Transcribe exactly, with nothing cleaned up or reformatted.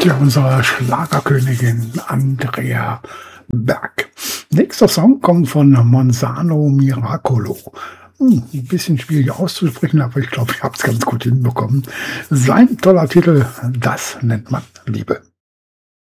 Ja, unsere Schlagerkönigin Andrea Berg. Nächster Song kommt von Monzano Miracolo. Hm, ein bisschen schwierig auszusprechen, aber ich glaube, ich habe es ganz gut hinbekommen. Sein toller Titel, das nennt man Liebe.